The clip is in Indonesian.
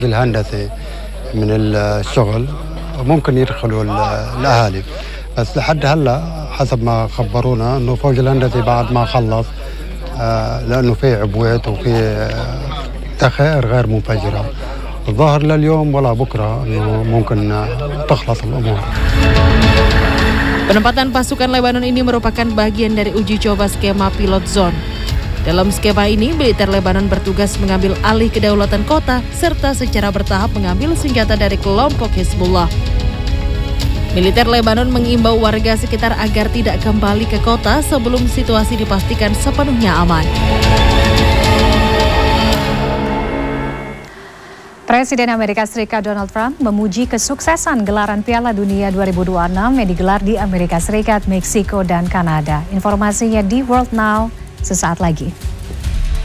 الهندسي من الشغل ممكن يدخلوا الأهالي، بس لحد هلا حسب ما خبرونا انه فوج الهندسي بعد ما خلص لانه في عبوات وفي ذخائر غير منفجره، الظاهر لليوم ولا بكره انه ممكن تخلص الامور. Penempatan pasukan Lebanon ini merupakan bagian dari uji coba skema pilot zone. Dalam skema ini, militer Lebanon bertugas mengambil alih kedaulatan kota serta secara bertahap mengambil senjata dari kelompok Hizbullah. Militer Lebanon mengimbau warga sekitar agar tidak kembali ke kota sebelum situasi dipastikan sepenuhnya aman. Presiden Amerika Serikat Donald Trump memuji kesuksesan gelaran Piala Dunia 2026 yang digelar di Amerika Serikat, Meksiko, dan Kanada. Informasinya di World Now sesaat lagi.